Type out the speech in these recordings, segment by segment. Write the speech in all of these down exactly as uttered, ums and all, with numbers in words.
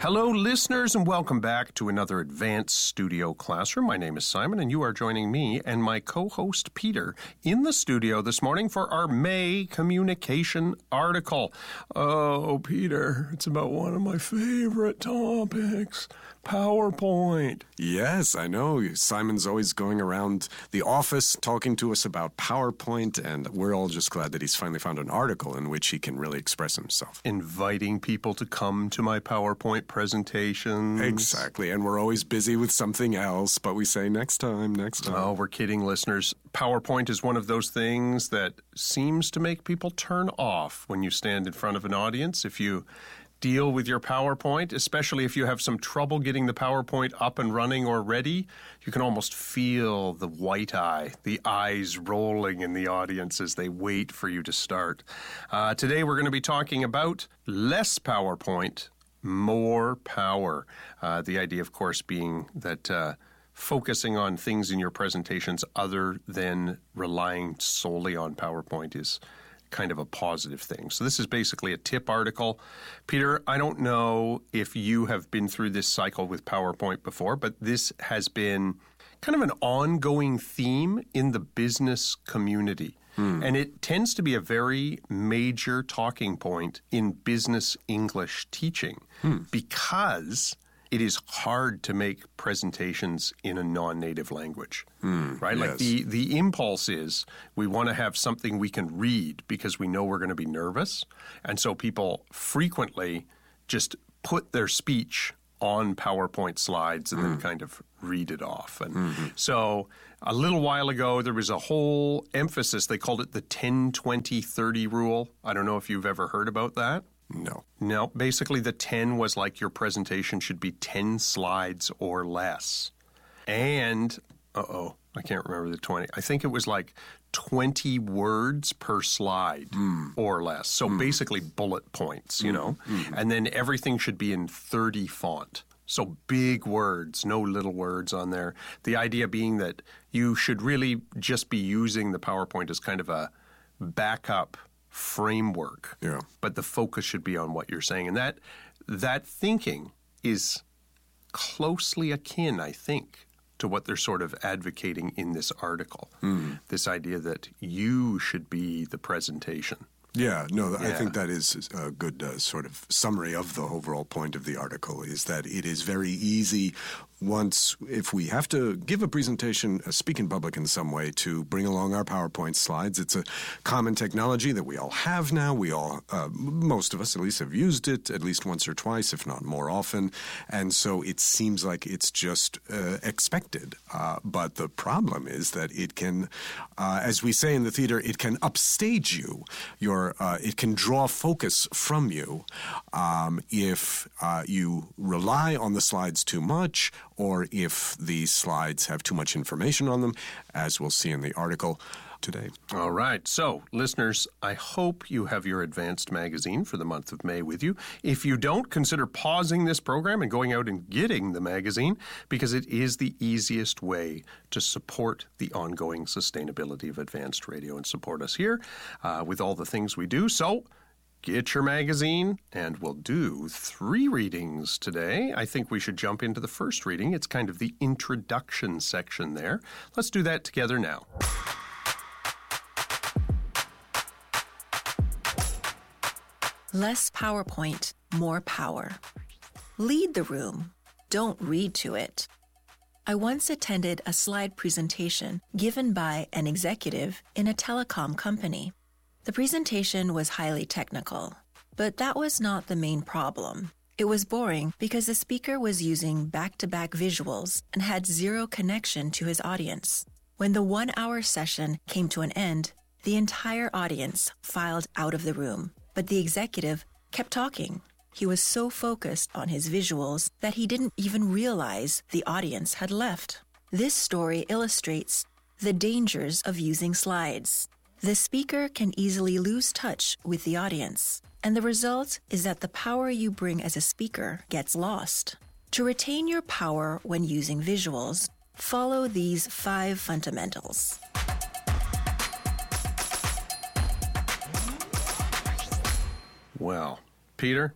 Hello, listeners, and welcome back to another Advanced Studio Classroom. My name is Simon, and you are joining me and my co-host Peter in the studio this morning for our May communication article. Oh, Peter, it's about one of my favorite topics, PowerPoint. Yes, I know. Simon's always going around the office talking to us about PowerPoint, and we're all just glad that he's finally found an article in which he can really express himself. Inviting people to come to my PowerPoint presentations. Exactly, and we're always busy with something else, but we say next time, next time. Oh, we're kidding, listeners. PowerPoint is one of those things that seems to make people turn off when you stand in front of an audience. If you deal with your PowerPoint, especially if you have some trouble getting the PowerPoint up and running or ready, you can almost feel the white eye, the eyes rolling in the audience as they wait for you to start. Uh, today we're going to be talking about less PowerPoint, more power. Uh, the idea, of course, being that uh, focusing on things in your presentations other than relying solely on PowerPoint is kind of a positive thing. So this is basically a tip article. Peter, I don't know if you have been through this cycle with PowerPoint before, but this has been kind of an ongoing theme in the business community. Hmm. And it tends to be a very major talking point in business English teaching hmm. because it is hard to make presentations in a non-native language, mm, right? Like yes. the, the impulse is we want to have something we can read because we know we're going to be nervous. And so people frequently just put their speech on PowerPoint slides and mm. then kind of read it off. And mm-hmm. so a little while ago, there was a whole emphasis. They called it the ten twenty thirty rule. I don't know if you've ever heard about that. No. No, basically the ten was like your presentation should be ten slides or less. And, uh-oh, I can't remember the twenty. I think it was like twenty words per slide mm. or less. So mm. basically bullet points, you mm. know. Mm. And then everything should be in thirty font. So big words, no little words on there. The idea being that you should really just be using the PowerPoint as kind of a backup framework, yeah. but the focus should be on what you're saying. And that that thinking is closely akin, I think, to what they're sort of advocating in this article. Mm. This idea that you should be the presentation. Yeah, no, yeah. I think that is a good uh, sort of summary of the overall point of the article, is that it is very easy once, if we have to give a presentation, uh, speak in public in some way, to bring along our PowerPoint slides. It's a common technology that we all have now. We all, uh, most of us at least, have used it at least once or twice, if not more often. And so it seems like it's just uh, expected. Uh, but the problem is that it can, uh, as we say in the theater, it can upstage you. Your, uh, it can draw focus from you um, if uh, you rely on the slides too much, or if the slides have too much information on them, as we'll see in the article today. All right. So, listeners, I hope you have your Advanced magazine for the month of May with you. If you don't, consider pausing this program and going out and getting the magazine, because it is the easiest way to support the ongoing sustainability of Advanced Radio and support us here uh, with all the things we do. So, get your magazine, and we'll do three readings today. I think we should jump into the first reading. It's kind of the introduction section there. Let's do that together now. Less PowerPoint, more power. Lead the room. Don't read to it. I once attended a slide presentation given by an executive in a telecom company. The presentation was highly technical, but that was not the main problem. It was boring because the speaker was using back-to-back visuals and had zero connection to his audience. When the one-hour session came to an end, the entire audience filed out of the room, but the executive kept talking. He was so focused on his visuals that he didn't even realize the audience had left. This story illustrates the dangers of using slides. The speaker can easily lose touch with the audience, and the result is that the power you bring as a speaker gets lost. To retain your power when using visuals, follow these five fundamentals. Well, Peter,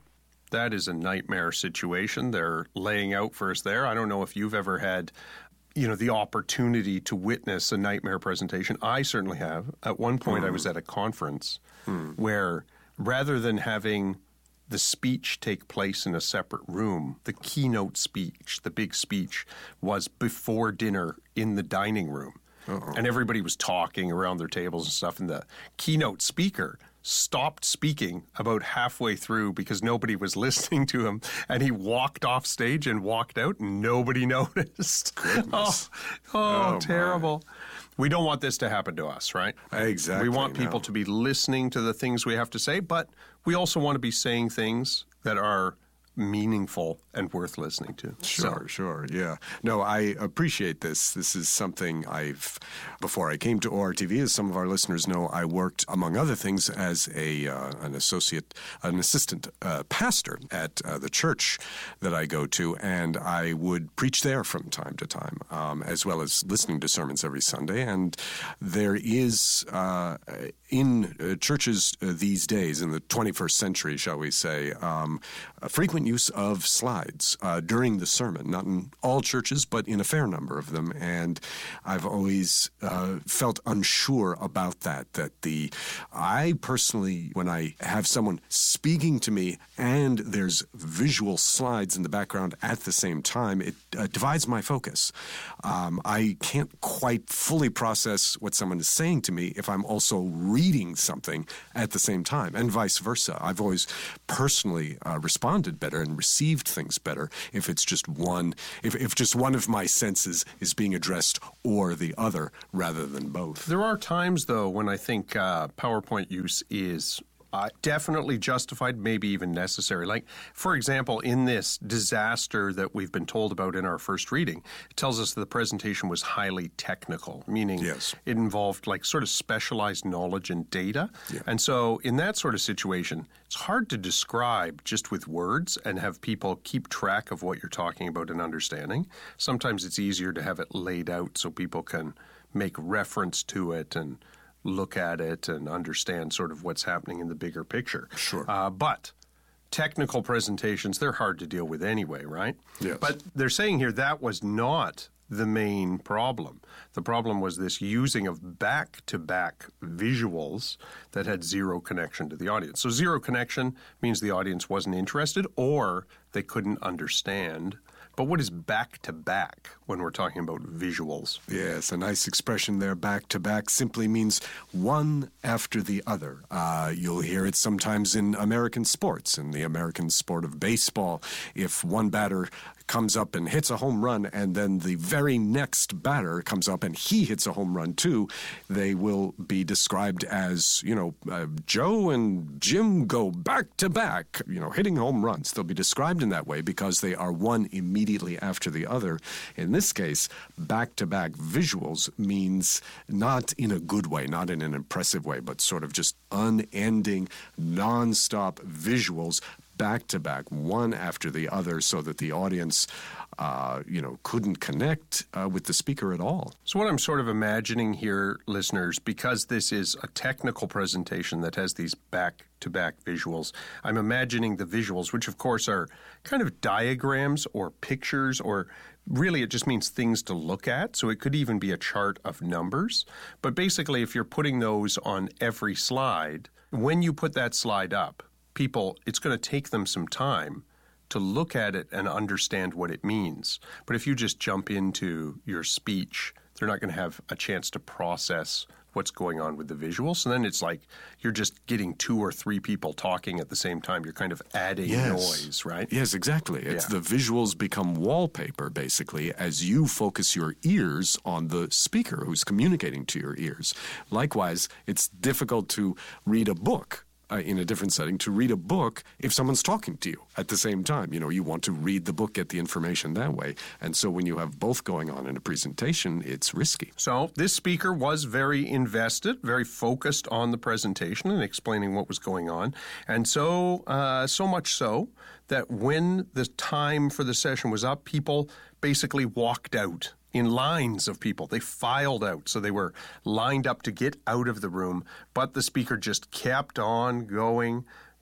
That is a nightmare situation they're laying out for us there. I don't know if you've ever had, you know, the opportunity to witness a nightmare presentation. I certainly have. At one point, mm. I was at a conference mm. where rather than having the speech take place in a separate room, the keynote speech, the big speech, was before dinner in the dining room. Uh-oh. And everybody was talking around their tables and stuff, and the keynote speaker stopped speaking about halfway through because nobody was listening to him, and he walked off stage and walked out, and nobody noticed. Goodness. Oh, oh, oh terrible. My. We don't want this to happen to us, right? Exactly. We want people no. to be listening to the things we have to say, but we also want to be saying things that are meaningful and worth listening to. Sure, so. sure, yeah. No, I appreciate this. This is something I've, before I came to O R T V, as some of our listeners know, I worked, among other things, as a uh, an associate, an assistant uh, pastor at uh, the church that I go to, and I would preach there from time to time, um, as well as listening to sermons every Sunday. And there is, uh, in uh, churches uh, these days, in the twenty-first century, shall we say, um, a frequent use of slides uh, during the sermon, not in all churches, but in a fair number of them. And I've always uh, felt unsure about that, that the, I personally, when I have someone speaking to me and there's visual slides in the background at the same time, it uh, divides my focus. Um, I can't quite fully process what someone is saying to me if I'm also reading something at the same time, and vice versa. I've always personally uh, responded better and received things better if it's just one, if, if just one of my senses is being addressed or the other rather than both. There are times, though, when I think uh, PowerPoint use is Uh, definitely justified, maybe even necessary. Like, for example, in this disaster that we've been told about in our first reading, it tells us that the presentation was highly technical, meaning yes. it involved like sort of specialized knowledge and data. Yeah. And so in that sort of situation, it's hard to describe just with words and have people keep track of what you're talking about and understanding. Sometimes it's easier to have it laid out so people can make reference to it and look at it and understand sort of what's happening in the bigger picture. Sure. Uh, but technical presentations, they're hard to deal with anyway, right? Yes. But they're saying here that was not the main problem. The problem was this using of back-to-back visuals that had zero connection to the audience. So zero connection means the audience wasn't interested or they couldn't understand. But what is back-to-back when we're talking about visuals? Yes, a nice expression there. Back-to-back simply means one after the other. Uh, you'll hear it sometimes in American sports, in the American sport of baseball. If one batter comes up and hits a home run, and then the very next batter comes up and he hits a home run too, they will be described as, you know, uh, Joe and Jim go back-to-back, you know, hitting home runs. They'll be described in that way because they are one immediately after the other. In this case, back-to-back visuals means not in a good way, not in an impressive way, but sort of just unending, nonstop visuals back-to-back, one after the other, so that the audience, uh, you know, couldn't connect uh, with the speaker at all. So what I'm sort of imagining here, listeners, because this is a technical presentation that has these back-to-back visuals, I'm imagining the visuals, which of course are kind of diagrams or pictures, or really it just means things to look at. So it could even be a chart of numbers. But basically, if you're putting those on every slide, when you put that slide up, people, it's going to take them some time to look at it and understand what it means. But if you just jump into your speech, they're not going to have a chance to process what's going on with the visuals. So then it's like you're just getting two or three people talking at the same time. You're kind of adding yes. noise, right? Yes, exactly. It's yeah. the visuals become wallpaper, basically, as you focus your ears on the speaker who's communicating to your ears. Likewise, it's difficult to read a book Uh, in a different setting, to read a book if someone's talking to you at the same time. You know, you want to read the book, get the information that way. And so when you have both going on in a presentation, it's risky. So this speaker was very invested, very focused on the presentation and explaining what was going on. And so, uh, so much so that when the time for the session was up, people basically walked out in lines of people. They filed out, so they were lined up to get out of the room, but the speaker just kept on going.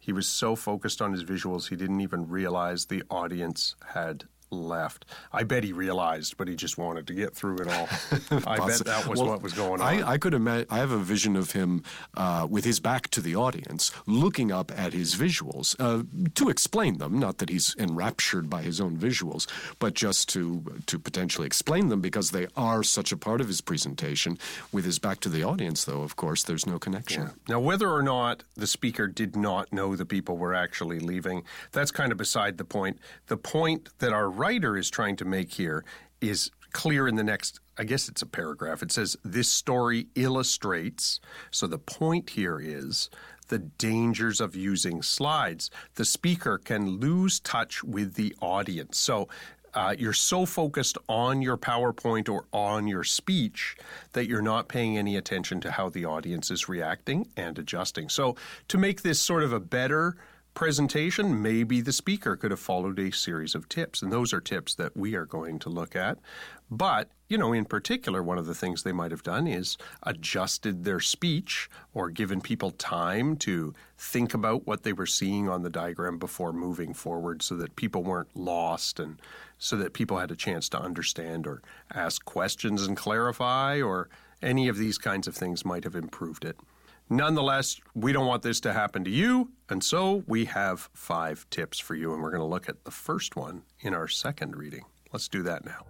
He was so focused on his visuals, he didn't even realize the audience had left. I bet he realized, but he just wanted to get through it all. I bet that was well, what was going on. I, I could imagine. I have a vision of him uh, with his back to the audience, looking up at his visuals uh, to explain them. Not that he's enraptured by his own visuals, but just to to potentially explain them because they are such a part of his presentation. With his back to the audience, though, of course, there's no connection. Yeah. Now, whether or not the speaker did not know the people were actually leaving, that's kind of beside the point. The point that our writer is trying to make here is clear in the next, I guess it's a paragraph. It says, this story illustrates, so the point here is the dangers of using slides. The speaker can lose touch with the audience. So uh, you're so focused on your PowerPoint or on your speech that you're not paying any attention to how the audience is reacting and adjusting. So to make this sort of a better presentation, maybe the speaker could have followed a series of tips, and those are tips that we are going to look at. But, you know, in particular, one of the things they might have done is adjusted their speech or given people time to think about what they were seeing on the diagram before moving forward so that people weren't lost and so that people had a chance to understand or ask questions and clarify, or any of these kinds of things might have improved it. Nonetheless, we don't want this to happen to you, and so we have five tips for you, and we're going to look at the first one in our second reading. Let's do that now.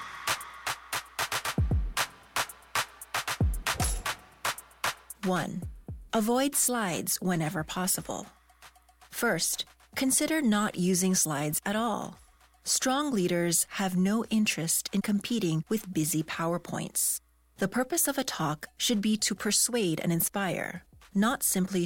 One, avoid slides whenever possible. First, consider not using slides at all. Strong leaders have no interest in competing with busy PowerPoints. The purpose of a talk should be to persuade and inspire, not simply